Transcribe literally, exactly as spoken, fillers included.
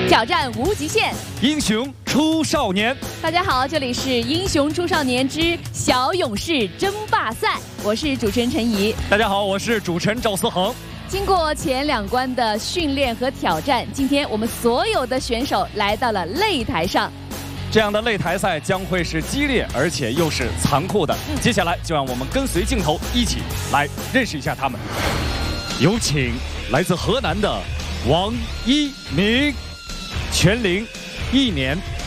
挑战无极限， 英雄出少年。 大家好，这里是《英雄出少年之小勇士争霸赛》，我是主持人陈怡。 大家好，我是主持人赵思恒。 经过前两关的训练和挑战，今天我们所有的选手来到了擂台上。 这样的擂台赛将会是激烈，而且又是残酷的。嗯、接下来就让我们跟随镜头一起来认识一下他们。有请来自河南的王一鸣，全龄一年